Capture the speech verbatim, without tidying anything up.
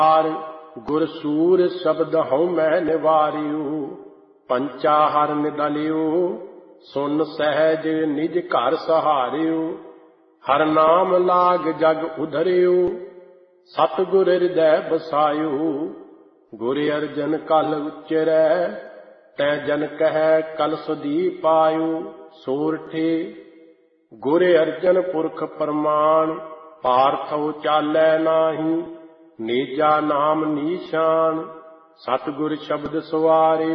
ਗੁਰ ਸੂਰ ਸ਼ਬਦ ਹਉ ਮੈਂ ਨਿਵਾਰਿਉ। ਪੰਚਾ ਹਰ ਨਿਦਲਿਉ ਸੁਨ ਸਹਿਜ ਨਿਜ ਘਰ ਸਹਾਰਿਉ। ਹਰ ਨਾਮ ਲਾਗ ਜਗ ਉਧਰਿਉ ਸਤਿਗੁਰ ਹਿਰਦੈ ਬਸਾਇਉ। ਗੁਰ ਅਰਜਨ ਕਲ ਉਚਰੈ ਤੈ ਜਨ ਕਹਿ ਕਲ ਸੁਦੀਪ ਆਇਉ। ਸੋਰਠੇ ਗੁਰ ਅਰਜਨ ਪੁਰਖ ਪ੍ਰਮਾਣ ਪਾਰਥਉ ਚਾਲੈ ਨਾਹੀ। ਨੇਜਾ ਨਾਮ ਨੀਸ਼ਾਨ ਸਤਿਗੁਰ ਸ਼ਬਦ ਸਵਾਰਿ